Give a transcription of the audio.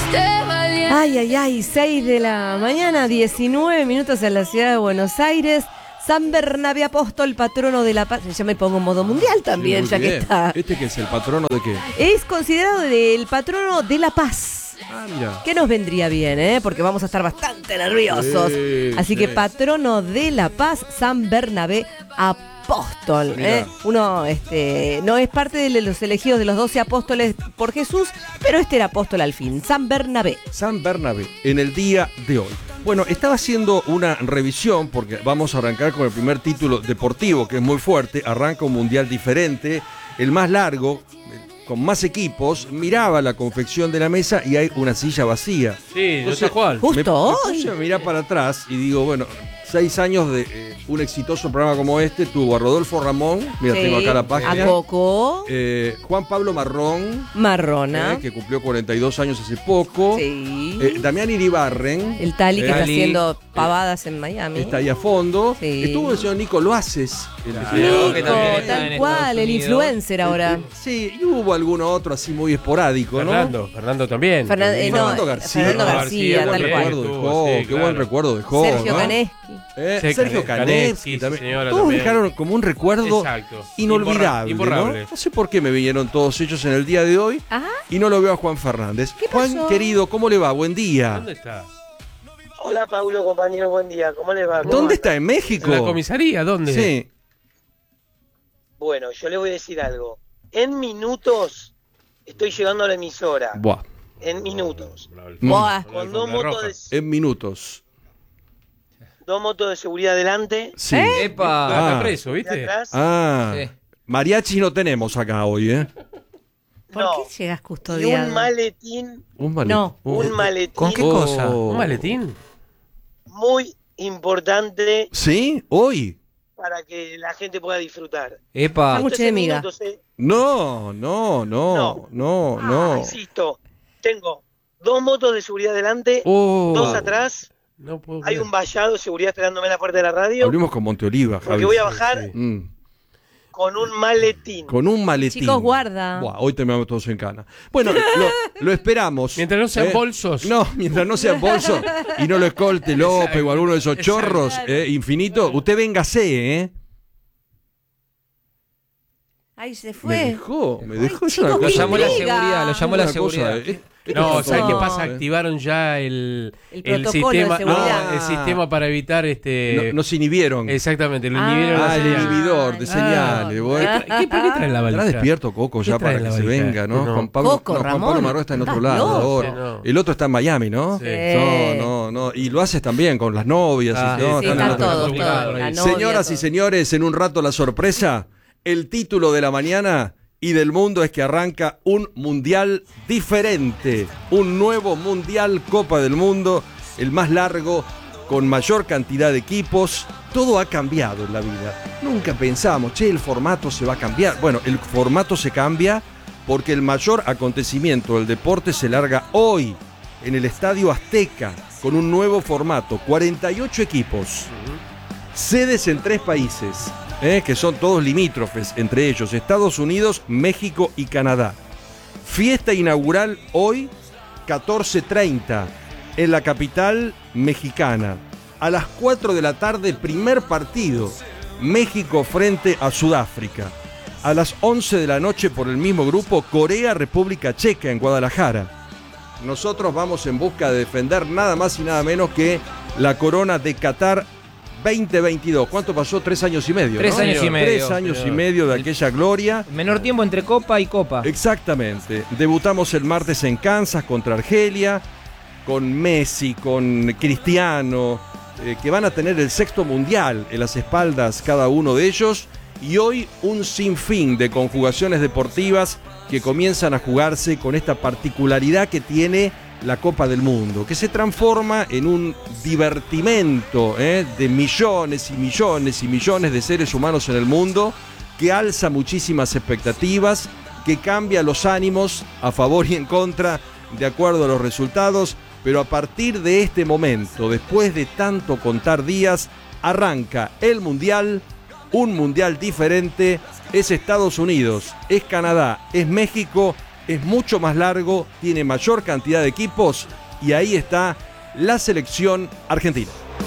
Ay, ay, ay, 6 de la mañana, 19 minutos en la ciudad de Buenos Aires. San Bernabé Apóstol, patrono de la paz. Ya me pongo en modo mundial también, Sí, ya bien. que está. ¿Este qué es? ¿El patrono de qué? Es considerado el patrono de la paz. Ah, mira. Que nos vendría bien, Porque vamos a estar bastante nerviosos. Así que patrono de la paz, San Bernabé Apóstol. Uno no es parte de los elegidos de los 12 apóstoles por Jesús, pero era apóstol al fin. San Bernabé. San Bernabé, en el día de hoy. Bueno, estaba haciendo una revisión porque vamos a arrancar con el primer título deportivo, que es muy fuerte. Arranca un mundial diferente, el más largo, con más equipos. Miraba la confección de la mesa y hay una silla vacía. Sí, no sé cuál. Justo hoy. Me puse a mirar para atrás y digo, bueno, 6 años de un exitoso programa como este tuvo a Rodolfo Ramón, mira, Sí, tengo acá la página. a Coco, Juan Pablo Marrón, Marrona, que cumplió 42 años hace poco. sí. Damián Iribarren, El Tali que está Tali. haciendo pavadas en Miami. está ahí a fondo. Sí. Estuvo el señor Nico Loaces. Nico, que también está tal en cual, Estados el Unidos. influencer ahora. Sí, y hubo alguno otro así muy esporádico, ¿no? Fernando también. Fernando García. Fernando Qué García, buen tal cual. recuerdo Estuvo, dejó, sí, qué claro. buen recuerdo dejó. Sergio ¿no? Caneschi. Sergio Caneschi sí, también. señora, Todos también. dejaron como un recuerdo Exacto. inolvidable, Imborrable. ¿no? No sé por qué me vinieron todos ellos en el día de hoy Ajá. y no lo veo a Juan Fernández. ¿Qué pasó? Juan, querido, ¿cómo le va? Buen día. ¿Dónde está? Hola Paulo, compañero, buen día. ¿Cómo le va? ¿Cómo ¿Dónde anda? está? ¿En México? ¿En la comisaría? ¿Dónde? Sí. Bueno, yo le voy a decir algo. En minutos estoy llegando a la emisora. Buah. En minutos. Buah. Con dos motos, En minutos. de seguridad delante. Sí. Está Ah. preso, De ¿viste? atrás. Ah. Sí. Mariachi no tenemos acá hoy, ¿eh? ¿Por No. qué llegas Y custodiado? un maletín Un maletín. No. Un maletín. ¿Con qué cosa? ¿Un maletín? muy importante ¿Sí? ¿Hoy? para que la gente pueda disfrutar. Epa. Sándwich Esto de es en miga. minutos, ¿eh? No. Insisto, tengo 2 motos de seguridad delante, Oh. 2 atrás, No puedo hay creer. un vallado de seguridad esperándome en la puerta de la radio, Hablemos con Monteoliva, Javi. porque voy a bajar Sí. con un maletín. Con un maletín. Chicos, guarda. Buah, hoy terminamos todos en cana. Bueno, lo esperamos. Mientras no sean bolsos. No, mientras no sean bolsos y no lo escolte López o alguno de esos chorros infinitos. Usted véngase, ¿eh? Ay, se Me fue. dejó. chicos, Es una qué Lo llamó la intriga. seguridad, lo llamó la una cosa, seguridad. No, ¿sabes qué No. pasa? Activaron ya el protocolo de sistema, seguridad. el sistema para evitar Nos inhibieron. Exactamente, lo inhibieron la el señal. inhibidor de señales. Bueno. ¿Por qué traen la valija? Estará despierto Coco ¿Qué ya trae para la que se valija? venga, ¿no? No. Juan Pablo, Coco, Juan Pablo Ramón, Maró está en otro estás lado loco. ahora. Sí, no. El otro está en Miami, ¿no? Sí. No. Y lo haces también con las novias. Ah, y, ¿no? Sí, Están en están otro lado. todos, Claro, todos. La ahí. novia, Señoras y todo. señores, en un rato la sorpresa, el título de la mañana y del mundo es que arranca un mundial diferente, un nuevo mundial Copa del Mundo, el más largo, con mayor cantidad de equipos. Todo ha cambiado en la vida. Nunca pensamos, el formato se va a cambiar. Bueno, el formato se cambia porque el mayor acontecimiento del deporte se larga hoy en el Estadio Azteca con un nuevo formato, 48 equipos. Sedes en 3 países, que son todos limítrofes, entre ellos Estados Unidos, México y Canadá. Fiesta inaugural hoy, 14:30, en la capital mexicana. A las 4 de la tarde, primer partido, México frente a Sudáfrica. A las 11 de la noche, por el mismo grupo, Corea, República Checa, en Guadalajara. Nosotros vamos en busca de defender nada más y nada menos que la corona de Qatar 2022. ¿Cuánto pasó? 3 años y medio. 3 ¿no? años y medio. 3 años y medio de aquella gloria. Menor tiempo entre copa y copa. Exactamente. Debutamos el martes en Kansas contra Argelia, con Messi, con Cristiano, que van a tener el 6º mundial en las espaldas cada uno de ellos. Y hoy un sinfín de conjugaciones deportivas que comienzan a jugarse con esta particularidad que tiene la Copa del Mundo, que se transforma en un divertimento de millones y millones y millones de seres humanos en el mundo, que alza muchísimas expectativas, que cambia los ánimos a favor y en contra de acuerdo a los resultados, pero a partir de este momento, después de tanto contar días, arranca el Mundial, un Mundial diferente. Es Estados Unidos, es Canadá, es México es mucho más largo, tiene mayor cantidad de equipos y ahí está la selección argentina.